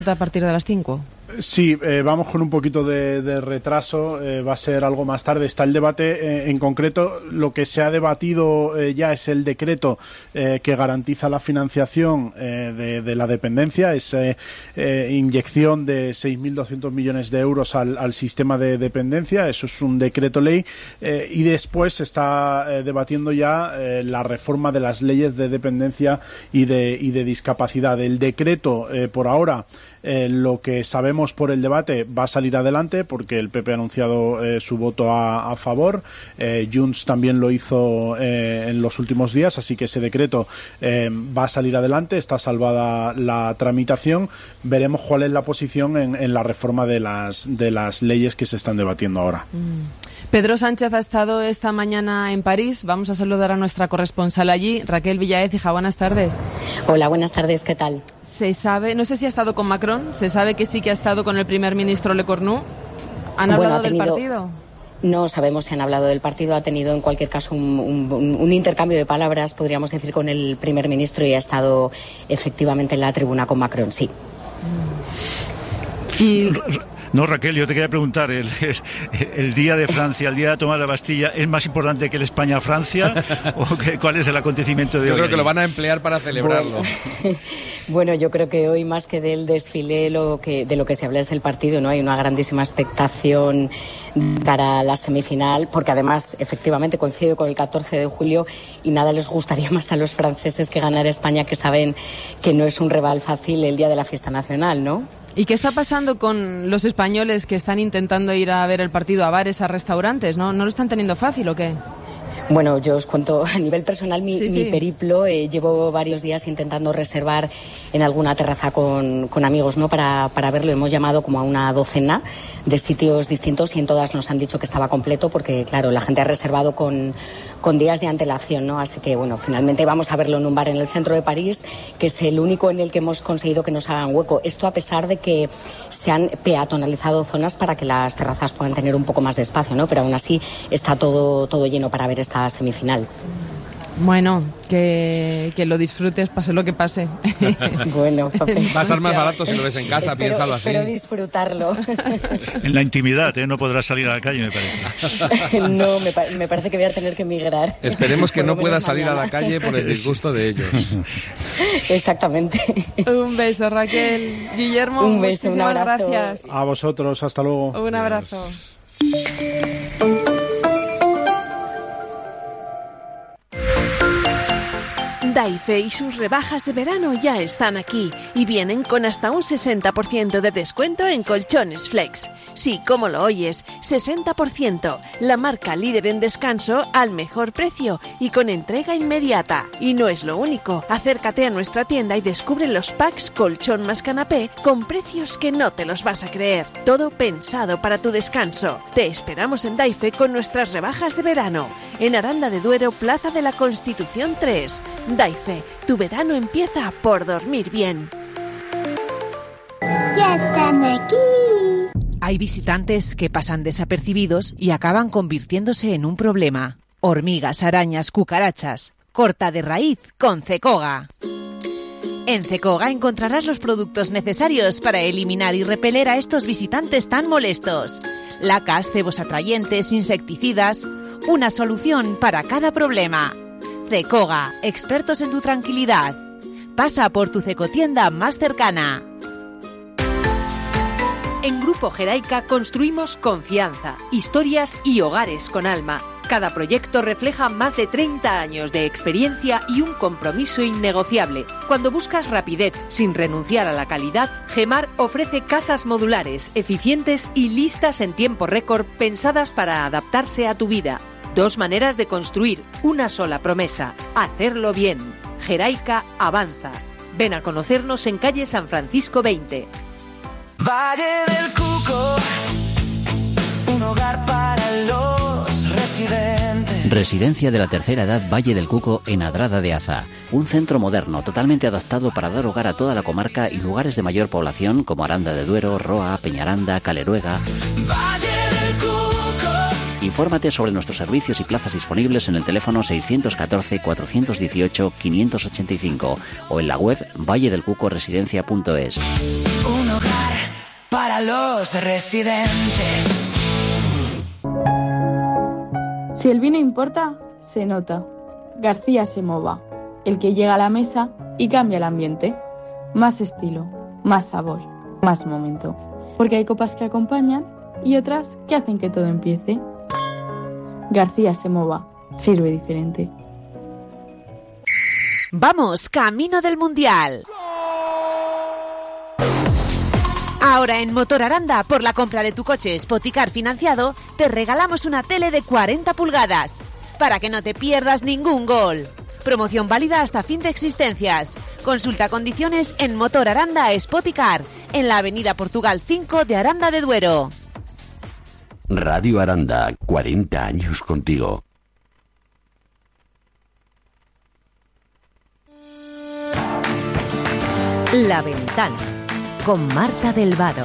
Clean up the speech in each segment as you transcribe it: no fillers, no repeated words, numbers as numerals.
a partir de las 5. Sí, vamos con un poquito de retraso, va a ser algo más tarde. Está el debate, en concreto, lo que se ha debatido ya es el decreto que garantiza la financiación de la dependencia, esa inyección de 6.200 millones de euros al sistema de dependencia. Eso es un decreto ley, y después se está debatiendo ya la reforma de las leyes de dependencia y de discapacidad. El decreto, por ahora, lo que sabemos por el debate, va a salir adelante porque el PP ha anunciado su voto a favor. Junts también lo hizo en los últimos días, así que ese decreto va a salir adelante. Está salvada la tramitación. Veremos cuál es la posición en la reforma de las leyes que se están debatiendo ahora. Pedro Sánchez ha estado esta mañana en París. Vamos a saludar a nuestra corresponsal allí, Raquel Villaécija. Buenas tardes. Hola, buenas tardes. ¿Qué tal? Se sabe, no sé si ha estado con Macron, se sabe que sí que ha estado con el primer ministro Lecornu. ¿Han hablado del partido? No sabemos si han hablado del partido. Ha tenido, en cualquier caso, un intercambio de palabras, podríamos decir, con el primer ministro, y ha estado efectivamente en la tribuna con Macron, sí. Y... No, Raquel, yo te quería preguntar, el día de Francia, el día de la toma de la Bastilla, ¿es más importante que el España-Francia? ¿O cuál es el acontecimiento de hoy? Yo creo que lo van a emplear para celebrarlo. Bueno, yo creo que hoy, más que del desfile, de lo que se habla es del partido, ¿no? Hay una grandísima expectación para la semifinal, porque además, efectivamente, coincide con el 14 de julio y nada les gustaría más a los franceses que ganar España, que saben que no es un rival fácil el día de la fiesta nacional, ¿no? ¿Y qué está pasando con los españoles que están intentando ir a ver el partido a bares, a restaurantes? ¿No lo están teniendo fácil o qué? Bueno, yo os cuento a nivel personal mi periplo. Llevo varios días intentando reservar en alguna terraza con amigos, ¿no? Para verlo. Hemos llamado como a una docena de sitios distintos y en todas nos han dicho que estaba completo porque, claro, la gente ha reservado con días de antelación, ¿no? Así que, bueno, finalmente vamos a verlo en un bar en el centro de París, que es el único en el que hemos conseguido que nos hagan hueco. Esto a pesar de que se han peatonalizado zonas para que las terrazas puedan tener un poco más de espacio, ¿no? Pero aún así está todo lleno para ver esta semifinal. Bueno, que lo disfrutes, pase lo que pase. Bueno, va a ser más barato si lo ves en casa, piénsalo así. Espero disfrutarlo. En la intimidad, no podrás salir a la calle, me parece. No, me parece que voy a tener que emigrar. Esperemos que no puedas salir a la calle por el disgusto de ellos. Exactamente. Un beso, Raquel. Guillermo, un beso, muchísimas un abrazo. Gracias. A vosotros, hasta luego. Un abrazo. Daife y sus rebajas de verano ya están aquí y vienen con hasta un 60% de descuento en colchones Flex. Sí, como lo oyes, 60%. La marca líder en descanso al mejor precio y con entrega inmediata. Y no es lo único. Acércate a nuestra tienda y descubre los packs colchón más canapé con precios que no te los vas a creer. Todo pensado para tu descanso. Te esperamos en Daife con nuestras rebajas de verano. En Aranda de Duero, Plaza de la Constitución 3. Daife, tu verano empieza por dormir bien. ¡Ya están aquí! Hay visitantes que pasan desapercibidos y acaban convirtiéndose en un problema. Hormigas, arañas, cucarachas. Corta de raíz con Cecoga. En Cecoga encontrarás los productos necesarios para eliminar y repeler a estos visitantes tan molestos. Lacas, cebos atrayentes, insecticidas. Una solución para cada problema. Cecoga, expertos en tu tranquilidad. Pasa por tu Cecotienda más cercana. En Grupo Jeraica construimos confianza, historias y hogares con alma. Cada proyecto refleja más de 30 años de experiencia y un compromiso innegociable. Cuando buscas rapidez sin renunciar a la calidad, Gemar ofrece casas modulares, eficientes y listas en tiempo récord, pensadas para adaptarse a tu vida. 2 maneras de construir, una sola promesa: hacerlo bien. Jeraica avanza. Ven a conocernos en calle San Francisco 20. Valle del Cuco, un hogar para los residentes. Residencia de la tercera edad Valle del Cuco en Adrada de Aza. Un centro moderno totalmente adaptado para dar hogar a toda la comarca y lugares de mayor población como Aranda de Duero, Roa, Peñaranda, Caleruega. Valle del Cuco. Infórmate sobre nuestros servicios y plazas disponibles en el teléfono 614-418-585 o en la web valledelcucoresidencia.es. Un para los residentes. Si el vino importa, se nota. García Semova, el que llega a la mesa y cambia el ambiente. Más estilo, más sabor, más momento. Porque hay copas que acompañan y otras que hacen que todo empiece. García Semova, sirve diferente. Vamos, camino del Mundial. Ahora en Motor Aranda, por la compra de tu coche Spoticar financiado, te regalamos una tele de 40 pulgadas, para que no te pierdas ningún gol. Promoción válida hasta fin de existencias. Consulta condiciones en Motor Aranda Spoticar, en la avenida Portugal 5 de Aranda de Duero. Radio Aranda, 40 años contigo. La Ventana, con Marta del Vado.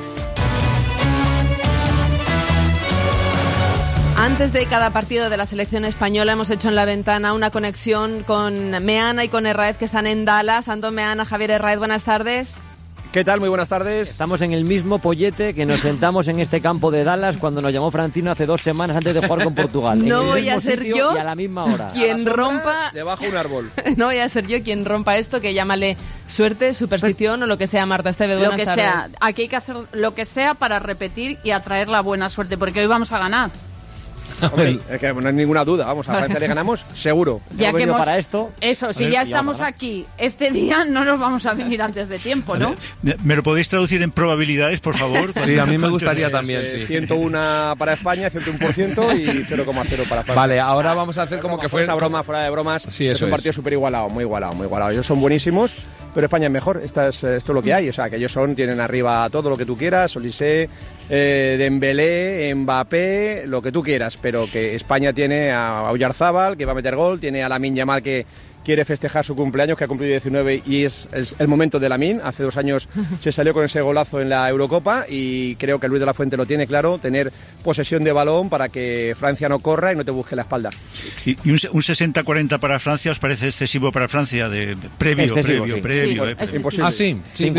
Antes de cada partido de la selección española hemos hecho en La Ventana una conexión con Meana y con Herráez, que están en Dallas. Antón Meana, Javier Herráez, buenas tardes. ¿Qué tal? Muy buenas tardes. Estamos en el mismo pollete que nos sentamos en este campo de Dallas cuando nos llamó Francino hace 2 semanas antes de jugar con Portugal. No voy a ser yo y a la misma hora. Quien rompa... Debajo de un árbol. No voy a ser yo quien rompa esto, que llámale suerte, superstición o lo que sea. Marta Esteve, buenas tardes. Lo que sea. Aquí hay que hacer lo que sea para repetir y atraer la buena suerte, porque hoy vamos a ganar. Hombre, es que no hay ninguna duda, vamos, a Francia le ganamos seguro. Ya que hemos... para esto. Eso, si ya estamos aquí este día, no nos vamos a venir antes de tiempo, ¿no? ¿Me lo podéis traducir en probabilidades, por favor? Sí, a mí me gustaría también, sí. 101 para España, 101% y 0,0 para Francia. Vale, ahora vamos a hacer como que fue... Esa broma, fuera de bromas, sí, es un partido súper igualado, muy igualado, muy igualado. Ellos son buenísimos, pero España es mejor, esto es lo que hay. O sea, que ellos tienen arriba todo lo que tú quieras, Olise, Dembélé, Mbappé, lo que tú quieras, pero que España tiene a Oyarzábal, que va a meter gol, tiene a Lamine Yamal, que quiere festejar su cumpleaños, que ha cumplido 19 y es el momento de Lamine. Hace 2 años se salió con ese golazo en la Eurocopa y creo que Luis de la Fuente lo tiene claro, tener posesión de balón para que Francia no corra y no te busque la espalda. ¿Y un 60-40 para Francia os parece excesivo para Francia? Previo. Imposible. Ah, sí.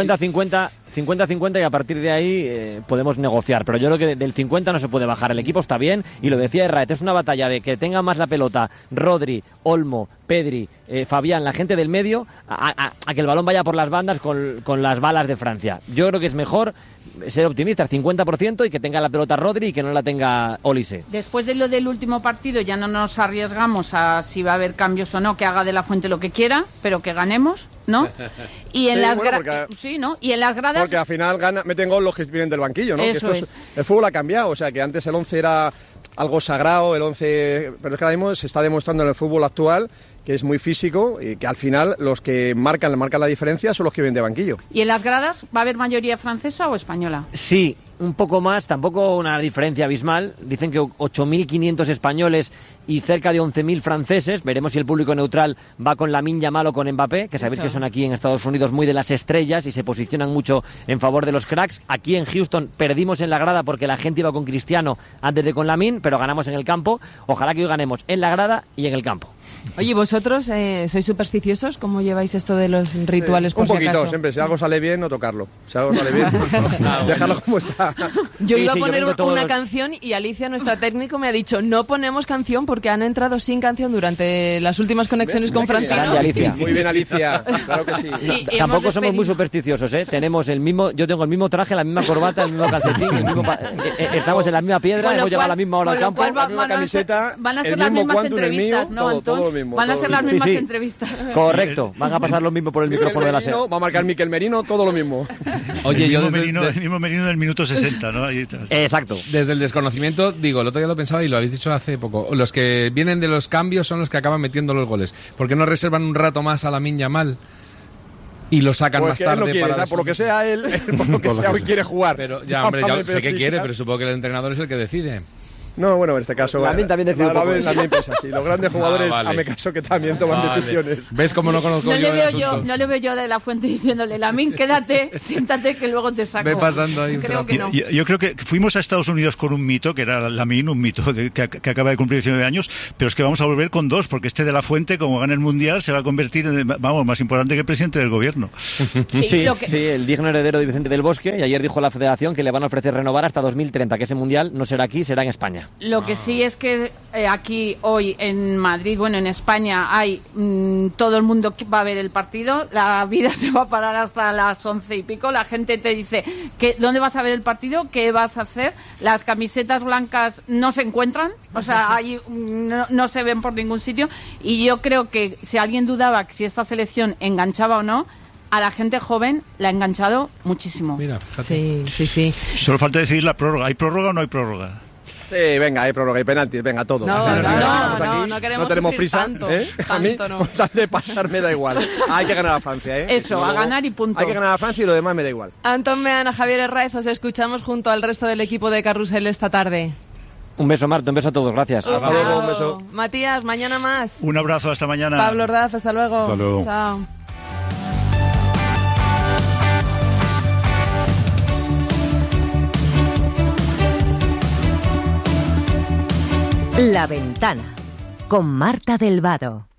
50-50 y a partir de ahí podemos negociar, pero yo creo que del 50 no se puede bajar. El equipo está bien y lo decía Herráez, es una batalla de que tenga más la pelota Rodri, Olmo, Pedri, Fabián, la gente del medio, a que el balón vaya por las bandas con las balas de Francia. Yo creo que es mejor ser optimista, el 50% y que tenga la pelota Rodri y que no la tenga Olise. Después de lo del último partido ya no nos arriesgamos a si va a haber cambios o no, que haga de la Fuente lo que quiera, pero que ganemos, ¿no? Y en sí, ¿no? Y en las gradas... Porque al final meten gol los que vienen del banquillo, ¿no? Eso que el fútbol ha cambiado, o sea que antes el 11 era algo sagrado, el 11... Pero es que ahora mismo se está demostrando en el fútbol actual que es muy físico y que al final los que marcan la diferencia son los que vienen de banquillo. ¿Y en las gradas va a haber mayoría francesa o española? Sí, un poco más, tampoco una diferencia abismal. Dicen que 8.500 españoles y cerca de 11.000 franceses. Veremos si el público neutral va con Lamine Yamal o con Mbappé, que sabéis que son aquí en Estados Unidos muy de las estrellas y se posicionan mucho en favor de los cracks. Aquí en Houston perdimos en la grada porque la gente iba con Cristiano antes de con Lamine, pero ganamos en el campo. Ojalá que hoy ganemos en la grada y en el campo. Oye, ¿vosotros sois supersticiosos? ¿Cómo lleváis esto de los rituales? Un poquito, siempre. Si algo sale bien, no tocarlo. Si algo sale bien, dejarlo como está. Yo iba a poner una canción y Alicia, nuestra técnico, me ha dicho no ponemos canción porque han entrado sin canción durante las últimas conexiones con Francino. Muy bien, Alicia. Claro que sí. Tampoco somos muy supersticiosos, ¿eh? Tenemos yo tengo el mismo traje, la misma corbata, el mismo calcetín, estamos en la misma piedra, hemos llegado a la misma hora al campo, la misma camiseta, van a ser las mismas entrevistas, ¿no, Antón? Van a ser las mismas entrevistas. Correcto, van a pasar lo mismo por el micrófono de la SER. Va a marcar Miquel Merino, todo lo mismo. Oye, el mismo Merino del minuto 60, ¿no? Exacto. Desde el desconocimiento, digo, el otro día lo pensaba y lo habéis dicho hace poco, los que vienen de los cambios son los que acaban metiendo los goles. ¿Por qué no reservan un rato más a Lamine Yamal y lo sacan más tarde? Él no quiere, por lo que sea él, por lo que sea hoy quiere jugar. Pero ya, hombre, ya sé que quiere, pero supongo que el entrenador es el que decide. No, bueno, en este caso... Lamine también decide un poco. Lamine pesa, sí. Los grandes jugadores, vale. hazme caso, que también toman decisiones. ¿Ves cómo no conozco yo el asunto? No le veo yo de la Fuente diciéndole, Lamine, quédate, siéntate que luego te saco. Ve pasando ahí. Creo que no. Yo creo que fuimos a Estados Unidos con un mito, que era Lamine, un mito que acaba de cumplir 19 años, pero es que vamos a volver con 2, porque de la Fuente, como gana el Mundial, se va a convertir en, más importante que el presidente del gobierno. Sí, el digno heredero de Vicente del Bosque, y ayer dijo la Federación que le van a ofrecer renovar hasta 2030, que ese Mundial no será aquí, será en España. Lo que sí es que aquí hoy en Madrid, bueno, en España hay todo el mundo que va a ver el partido, la vida se va a parar hasta las 11 y pico, la gente te dice ¿dónde vas a ver el partido? ¿Qué vas a hacer? Las camisetas blancas no se encuentran, o sea, ahí no se ven por ningún sitio, y yo creo que si alguien dudaba si esta selección enganchaba o no, a la gente joven la ha enganchado muchísimo. Mira, fíjate. Sí. Solo falta decidir la prórroga. ¿Hay prórroga o no hay prórroga? Sí, venga, hay prórroga, hay penaltis, venga, todo. No queremos tenemos sufrir prisa, tanto, ¿eh? A mí, no. con tal de pasar me da igual. Hay que ganar a Francia, ¿eh? Eso, a ganar y punto. Hay que ganar a Francia y lo demás me da igual. Antón Meana, Javier Herráez, os escuchamos junto al resto del equipo de Carrusel esta tarde. Un beso, Marta, un beso a todos, gracias. Hasta luego, un beso. Matías, mañana más. Un abrazo, hasta mañana. Pablo Ordaz, hasta luego. Hasta luego. Chao. La Ventana, con Marta del Vado.